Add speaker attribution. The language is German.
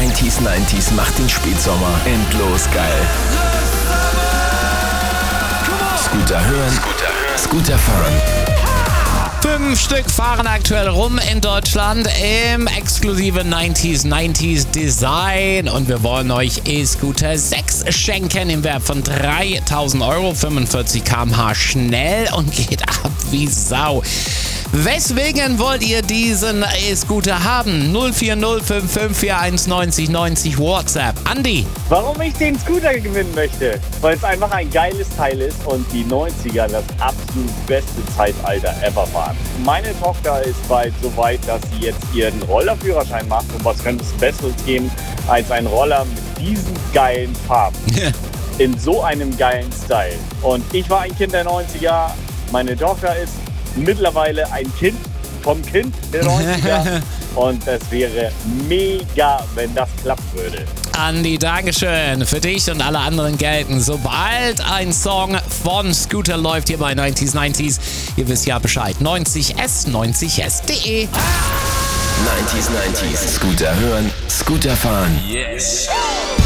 Speaker 1: 90s macht den Spätsommer endlos geil. Scooter hören, Scooter fahren.
Speaker 2: 5 Stück fahren aktuell rum in Deutschland im exklusiven 90s Design und wir wollen euch E-Scooter 6 schenken im Wert von 3.000 Euro, 45 km/h schnell und geht ab wie Sau. Weswegen wollt ihr diesen E-Scooter haben? 04055419090 WhatsApp. Andi.
Speaker 3: Warum ich den Scooter gewinnen möchte? Weil es einfach ein geiles Teil ist und die 90er das absolut beste Zeitalter ever waren. Meine Tochter ist bald so weit, dass sie jetzt ihren Rollerführerschein macht. Und was könnte es Besseres geben als ein Roller mit diesen geilen Farben? In so einem geilen Style. Und ich war ein Kind der 90er. Meine Tochter ist mittlerweile ein Kind vom Kind der 90er und es wäre mega, wenn das klappen würde.
Speaker 2: Andi, Dankeschön. Für dich und alle anderen gelten, sobald ein Song von Scooter läuft hier bei 90s, ihr wisst ja Bescheid. 90s.de
Speaker 1: 90s, Scooter hören, Scooter fahren. Yes!